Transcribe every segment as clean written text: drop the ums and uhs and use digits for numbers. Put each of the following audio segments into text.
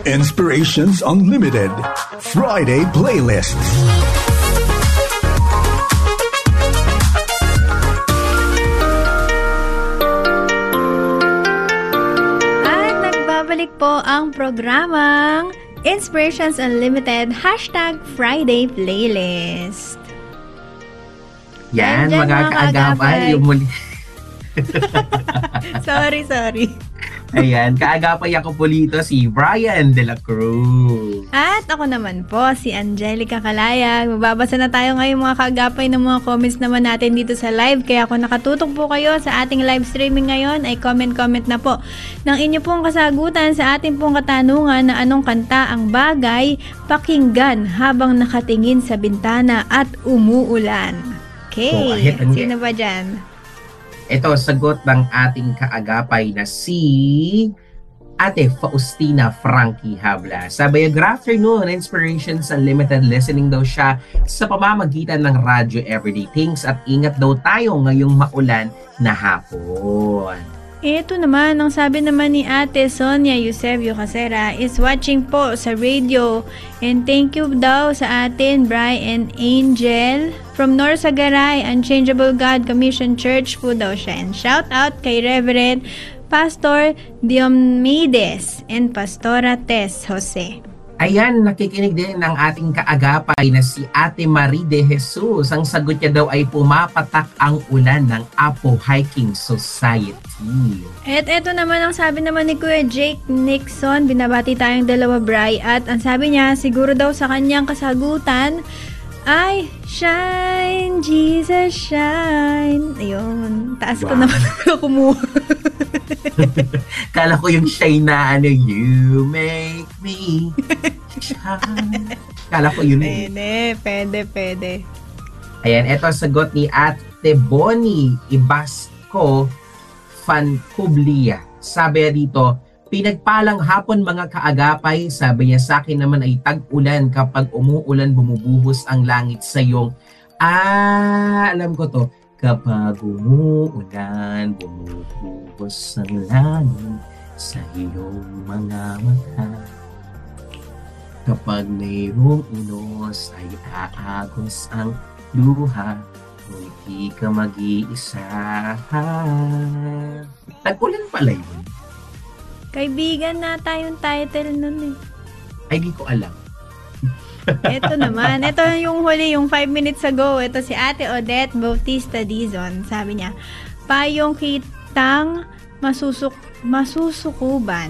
Inspirations Unlimited Friday Playlist. At nagbabalik po ang programang Inspirations Unlimited #Friday Playlist. Yan, mga kaagapay. Yung muli. Sorry. Ayan, kaagapay ako po dito si Brian De La Cruz. At ako naman po, si Angelica Calayag. Mababasa na tayo ngayon mga kaagapay ng mga comments naman natin dito sa live. Kaya kung nakatutok po kayo sa ating live streaming ngayon, ay comment na po ng inyo pong kasagutan sa ating pong katanungan na anong kanta ang bagay pakinggan habang nakatingin sa bintana at umuulan. Okay, sino ba dyan? Ito, sagot ng ating kaagapay na si Ate Faustina Frankie Habla. Sabi niya, good afternoon, Inspirations Unlimited. Listening daw siya sa pamamagitan ng radyo everyday things at ingat daw tayo ngayong maulan na hapon. Ito naman, ang sabi naman ni Ate Sonia Eusebio Casera is watching po sa radio. And thank you daw sa atin, Brian Angel. From Norsagaray, Unchangeable God Commission Church po daw siya. And shout out kay Reverend Pastor Diomedes and Pastora Tess Jose. Ayan, nakikinig din ng ating kaagapay na si Ate Marie de Jesus. Ang sagot niya daw ay pumapatak ang ulan ng Apo Hiking Society. At eto naman ang sabi naman ni Kuya Jake Nixon. Binabati tayong dalawa, Bri. At ang sabi niya, siguro daw sa kanyang kasagutan ay shine, Jesus, shine. Ayun, taas ko naman kumuha. Kala ko yung shine na ano, you make me shine. Kala ko yun. Pwede. Ayan, eto sagot ni Ate Bonnie Ibasco Fancublia. Sabi dito, pinagpalang hapon mga kaagapay, sabi niya sa akin naman ay tag-ulan kapag umuulan bumubuhos ang langit sa iyong, alam ko to, kapag umuulan bumubuhos ang langit sa iyong mga mata. Kapag mayroong unos ay aagos ang luha, kung di ka mag-iisa. Tag-ulan pala yun. Kaibigan na tayong title nun eh. Ay, di ko alam. Ito naman. Ito yung huli, yung 5 minutes ago. Ito si Ate Odette Bautista Dizon. Sabi niya, payong kitang masusukuban.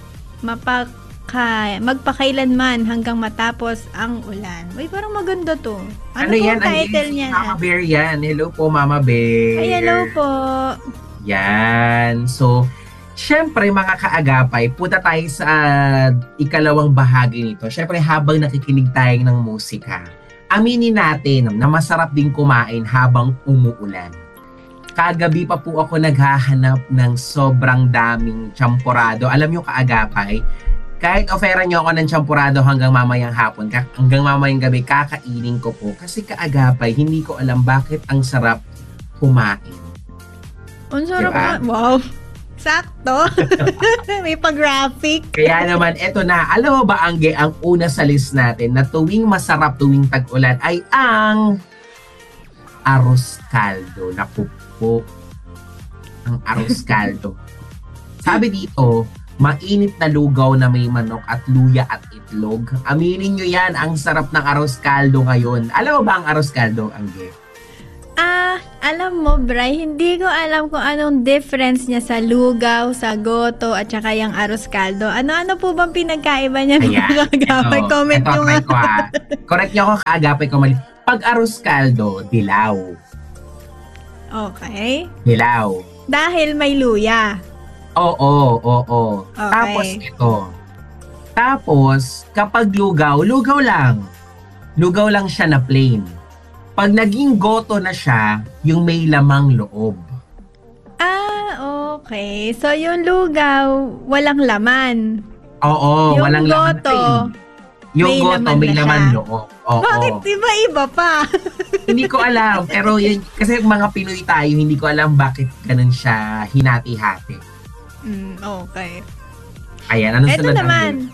Magpakailanman hanggang matapos ang ulan. Uy, parang maganda to. Ano yan? title niya? Mama Bear yan. Hello po, Mama Bear. Ay, hello po. Yan. So, syempre mga kaagapay, punta tayo sa ikalawang bahagi nito. Syempre habang nakikinig tayo ng musika, aminin natin na masarap din kumain habang umuulan. Kagabi pa po ako naghahanap ng sobrang daming champorado. Alam nyo kaagapay, kahit offeran nyo ako ng champorado hanggang mamayang hapon, hanggang mamayang gabi, kakainin ko po. Kasi kaagapay, hindi ko alam bakit ang sarap kumain. Ang sarap diba? Wow! Sakto. May pag-graphic. Kaya naman, eto na. Alam mo ba, Angge, ang una sa list natin na tuwing masarap, tuwing tag-ulan ay ang arroz caldo. Naku po. Ang arroz caldo. Sabi dito, mainit na lugaw na may manok at luya at itlog. Aminin nyo yan, ang sarap ng arroz caldo ngayon. Alam mo ba ang arroz caldo, Angge? Alam mo, Bray, hindi ko alam kung anong difference niya sa lugaw, sa goto, at saka yung arroz caldo. Ano po bang pinagkaiba niya? Kaagapay, comment nyo nga. Correct nyo ako, kaagapay ko mali. Pag arroz caldo, dilaw. Okay. Dilaw. Dahil may luya. Oo. Okay. Tapos ito. Tapos, kapag lugaw lang. Lugaw lang siya na plain. Pag naging goto na siya, yung may lamang loob. Okay. So, yung lugaw, walang laman. Oo, yung walang goto, laman. Yung goto, may laman loob. Oo. Bakit iba pa? Hindi ko alam. Pero yun, kasi mga Pinoy tayo, hindi ko alam bakit ganun siya hinati-hati. Okay. Ayan, anong Eto sunod? naman.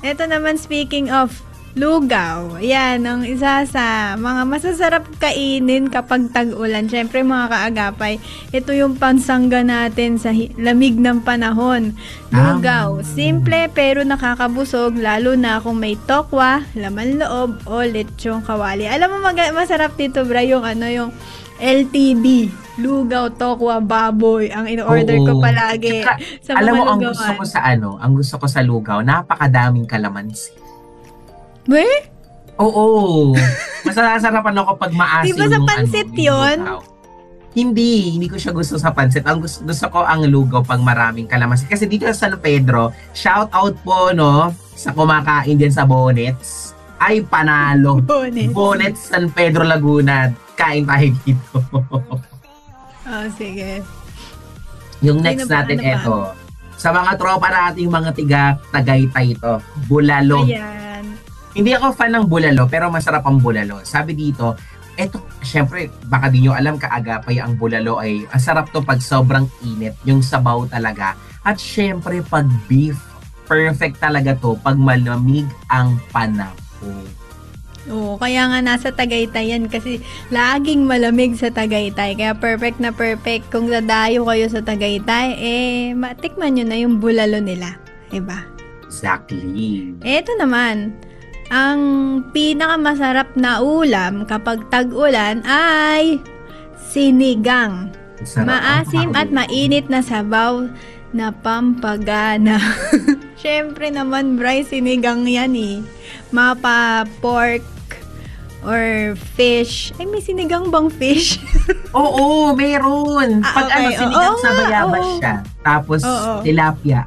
Ito naman, speaking of lugaw. Yan, ang isa sa mga masasarap kainin kapag tag-ulan. Siyempre mga kaagapay, ito yung pansangga natin sa lamig ng panahon. Lugaw. Simple pero nakakabusog, lalo na kung may tokwa, laman loob, o lechong kawali. Alam mo, masarap dito, bra, yung yung LTB. Lugaw, tokwa, baboy. Ang in-order ko palagi. Sa alam mo, lugawan. Ang gusto ko sa lugaw, napakadaming kalamansi. Be? Oo. Mas nasarapan ako pag maasim. Di ba sa pansit yun? Hindi ko siya gusto sa pansit. Ang gusto ko ang lugaw pag maraming kalamansi. Kasi dito sa San Pedro, shout out po sa kumakain din sa Bonnets. Ay, panalo. Bonnets San Pedro, Laguna. Kain tayo dito. Sige. Yung next natin, eto. Sa mga tropa nating mga Tagaytay ito, bulalo. Ayan. Hindi ako fan ng bulalo, pero masarap ang bulalo. Sabi dito, eto, syempre, baka di nyo alam, kaagapay ang bulalo ay sarap to pag sobrang init, yung sabaw talaga. At syempre, pag beef, perfect talaga to pag malamig ang panahon. Oo, kaya nga nasa Tagaytay yan kasi laging malamig sa Tagaytay. Kaya perfect na perfect. Kung dadayo kayo sa Tagaytay, matikman nyo na yung bulalo nila. Diba? Exactly. Eto naman, ang pinakamasarap na ulam kapag tag-ulan ay sinigang. Maasim at mainit na sabaw na pampagana. Siyempre naman, Bry, sinigang yan eh. Mapa pork or fish. Ay, may sinigang bang fish? Oo, meron. Pag okay. Sinigang sa bayabas siya. Tapos, tilapia.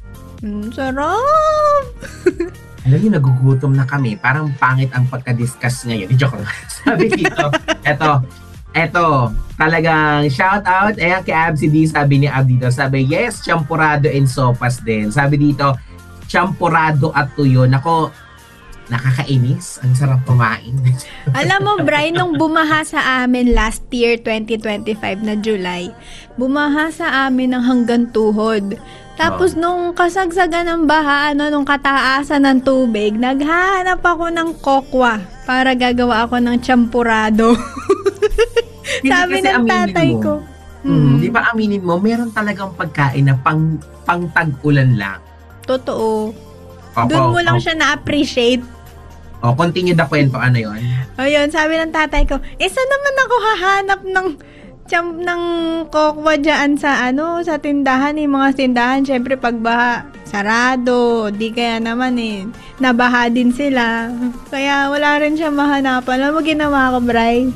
Sarap! Alam niyo, nagugutom na kami. Parang pangit ang pagka-discuss ngayon. Joke lang. Sabi dito, eto, talagang shout out. Kay Absi D, sabi ni Ab dito. Sabi, yes, champurado and sopas din. Sabi dito, champurado at tuyo. Nako, nakakainis. Ang sarap kumain. Alam mo, Brian, nung bumaha sa amin last year, 2025 na July, bumaha sa amin ng hanggang tuhod. Tapos nung kasagsagan ng baha, nung kataasan ng tubig, naghahanap ako ng kokwa para gagawa ako ng champurado. Sabi ng tatay ko. Di ba aminin mo, meron talagang pagkain na pang tag-ulan lang. Totoo. Doon mo lang siya na-appreciate. Continue the kwento, ano yun? Ayun, sabi ng tatay ko, saan naman ako hahanap ng kokwa dyan sa sa tindahan, mga tindahan, syempre pagbaha, sarado, di kaya naman nabaha din sila. Kaya wala rin siya mahanapan. Alam mo ginawa ko, Bray?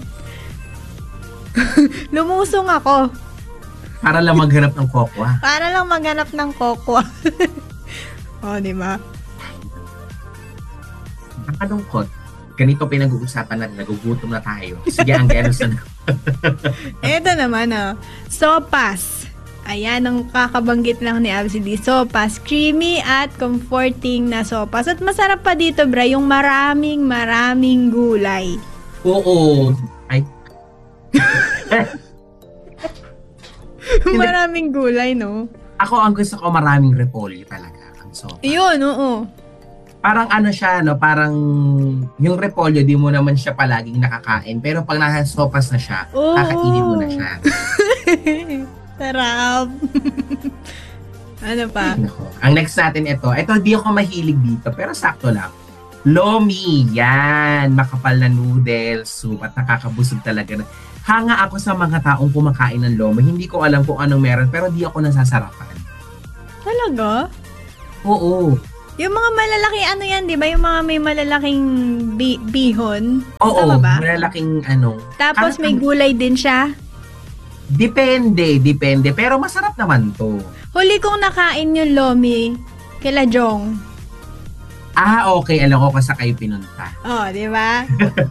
Lumusong ako. Para lang maghanap ng kokwa. Para lang maghanap ng kokwa. Di ba? Nakalungkot. Ganito pinag-uusapan natin, nagugutom na tayo. Sige, ang Gerson. Ito naman, sopas. Ayan, ang kakabanggit lang ni ABCD. Sopas, creamy at comforting na sopas. At masarap pa dito, Bra, yung maraming gulay. Oo. Ay. Maraming gulay, no? Ako, ang gusto ko maraming repolyo talaga. Ang sopas. Yun, oo. Parang siya, parang yung repolyo, di mo naman siya palaging nakakain. Pero pag nasa sopas na siya, kakainin mo na siya. Sarap. Ano pa? Ang next natin ito di ako mahilig dito, pero sakto lang. Lomi, yan. Makapal na noodles, soup, at nakakabusog talaga. Hanga ako sa mga taong kumakain ng lomi. Hindi ko alam kung anong meron, pero di ako nasasarapan. Talaga? Oo. Yung mga malalaki, yan, di ba? Yung mga may malalaking bihon? Oo, malalaking Tapos may gulay din siya? Depende. Pero masarap naman to. Huli kong nakain yung lomi kila Jong. Okay. Alam ko sa kayo pinunta. Di ba?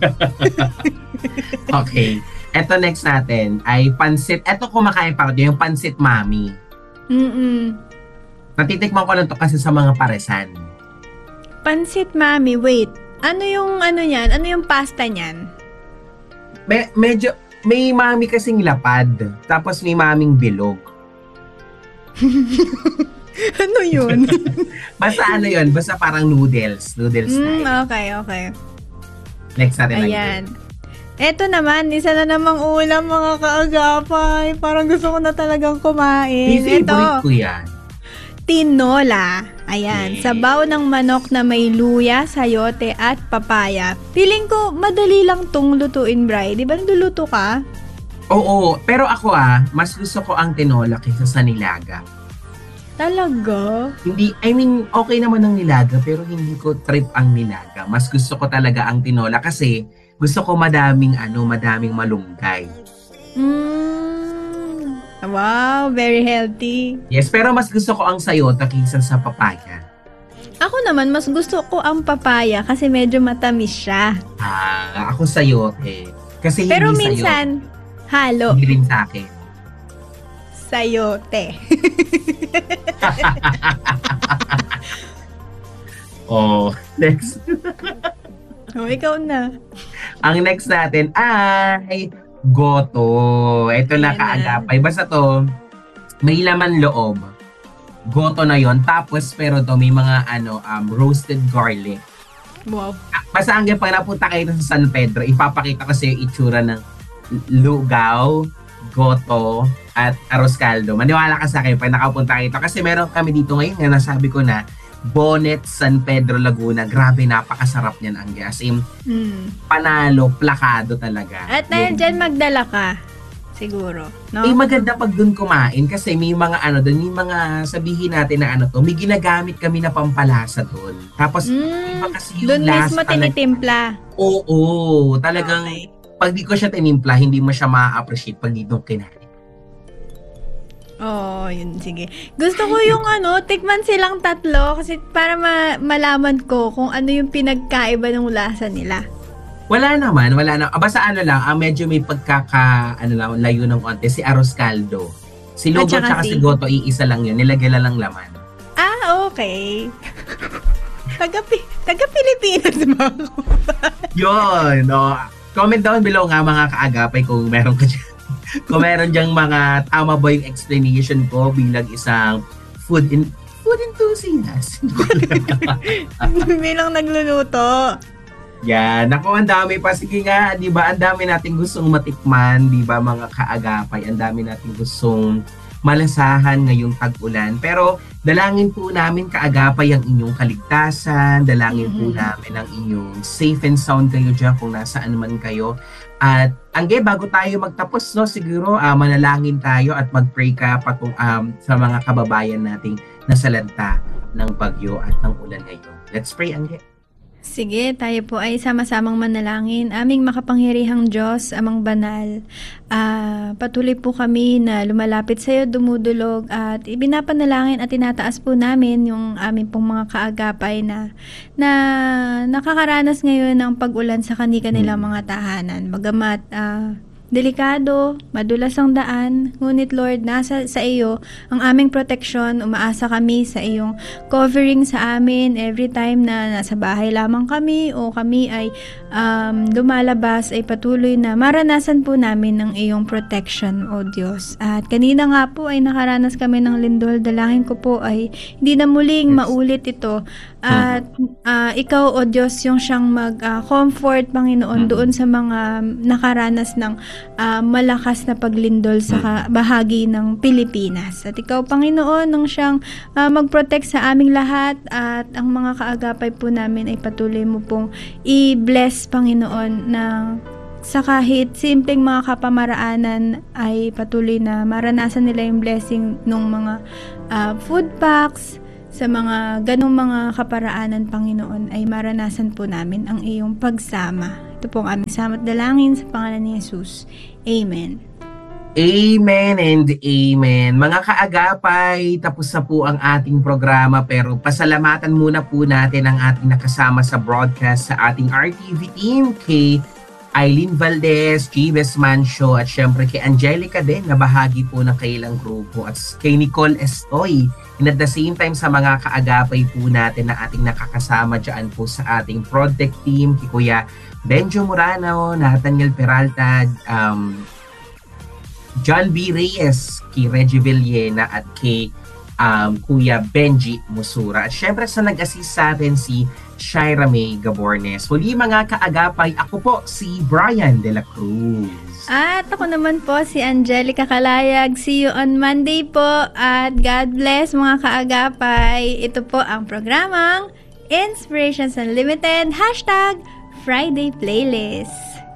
Okay. Eto next natin ay pansit. Eto kumakain pa ako, yung pansit mami. Natitikman ko lang to kasi sa mga paresan. Pansit mami, wait. Ano yung niyan? Ano yung pasta niyan? Medyo, may mami kasing lapad. Tapos may maming bilog. Ano yun? Basta ano yun, basta parang noodles style. Okay. Next natin lang. Ayan. Eto naman, isa na namang ulam mga kaagapay. Parang gusto ko na talagang kumain. Favorite ko yan. Tinola. Ayan, sabaw ng manok na may luya, sayote at papaya. Feeling ko madali lang tong lutuin, Bri. Di ba niluluto ka? Oo, pero ako mas gusto ko ang tinola kaysa sa nilaga. Talaga? Hindi, okay naman ang nilaga pero hindi ko trip ang nilaga. Mas gusto ko talaga ang tinola kasi gusto ko madaming malunggay. Wow, very healthy. Yes, pero mas gusto ko ang sayota kaysa sa papaya. Ako naman, mas gusto ko ang papaya kasi medyo matamis siya. Ako sayote. Kasi pero hindi minsan, halo. Hindi rin sa akin. Sayote. Next. Ikaw na. Ang next natin ay goto. Ito na kaagapay. Basta to, may laman loob. Goto na yon. Tapos, pero to, may mga roasted garlic. Wow. Basta hanggang pag napunta kayo sa San Pedro, ipapakita ko sa iyo itsura ng lugaw, goto, at arroz caldo. Maniwala ka sa akin pag nakapunta kayo. Kasi meron kami dito ngayon nga nasabi ko na Bonnet, San Pedro, Laguna. Grabe, napakasarap niyan ang gas. Panalo, plakado talaga. At dyan magdala ka. Siguro. No? Maganda pag dun kumain kasi may mga doon, may mga sabihin natin na may ginagamit kami na pampalasa doon. Tapos, iba kasi yung doon mismo tinitimpla. Oo, talagang pag di ko siya tinimpla, hindi mo siya ma-appreciate pag di doon kinain. Yun, sige. Gusto ko yung tikman silang tatlo kasi para malaman ko kung ano yung pinagkaiba ng lasa nila. Wala naman. Basta medyo may layo ng konti. Si arroz caldo. Si lugo at si goto, iisa lang yun. Nilagyan lang laman. Okay. Taga-Pilipinas ba ako? Yun. Comment down below nga mga kaagapay kung meron ka dyan. Kung meron dyang mga tama ba yung explanation ko bilang isang food enthusiast. Bilang nagluluto. Yan. Naku, ang dami pa. Sige nga, di ba? Ang dami nating gustong matikman, di ba mga kaagapay? Ang dami nating gustong malasahan ngayong tag-ulan. Pero dalangin po namin kaagapay ang inyong kaligtasan. Dalangin po namin ang inyong safe and sound kayo dyan kung nasaan man kayo. At bago tayo magtapos, siguro manalangin tayo at mag-pray ka sa mga kababayan nating nasalanta ng bagyo at ng ulan ngayon. Let's pray, Angge. Sige, tayo po ay sama-samang manalangin. Aming makapangyarihang Diyos, Amang Banal, patuloy po kami na lumalapit sa iyo, dumudulog at ibinapanalangin at tinataas po namin yung aming pong mga kaagapay na nakakaranas ngayon ng pag-ulan sa kanilang mga tahanan. Bagamat delikado, madulas ang daan, ngunit Lord, nasa sa iyo ang aming proteksyon. Umaasa kami sa iyong covering sa amin every time na nasa bahay lamang kami o kami ay lumalabas, ay patuloy na maranasan po namin ng iyong protection, O Diyos. At kanina nga po ay nakaranas kami ng lindol. Dalangin ko po ay hindi na muling maulit ito. At ikaw, O Diyos, yung siyang mag-comfort, Panginoon, doon sa mga nakaranas ng malakas na paglindol sa bahagi ng Pilipinas. At ikaw, Panginoon, nang siyang mag-protect sa aming lahat at ang mga kaagapay po namin ay patuloy mo pong i-bless, Panginoon, na sa kahit simpleng mga kapamaraanan ay patuloy na maranasan nila yung blessing ng mga food packs. Sa mga ganong mga kaparaanan, Panginoon, ay maranasan po namin ang iyong pagsama. Ito po ang aming salamat dalangin sa pangalan ni Jesus. Amen. Amen and amen. Mga kaagapay, tapos na po ang ating programa pero pasalamatan muna po natin ang ating nakasama sa broadcast sa ating RTV team, kay Eileen Valdez, Chives Mancio at syempre kay Angelica din na bahagi po ng kailang grupo at kay Nicole Estoy. And at the same time sa mga kaagapay po natin na ating nakakasama dyan po sa ating project team, kay Kuya Benjo Murano, Nathaniel Peralta, John B. Reyes, kay Reggie Villena at kay Kuya Benji Musura. At syempre sa nag-assist sa atin si Shaira May Gabornes. Muli mga kaagapay, ako po si Brian De La Cruz. At ako naman po si Angelica Calayag. See you on Monday po at God bless mga kaagapay. Ito po ang programang Inspirations Unlimited #Friday Playlist.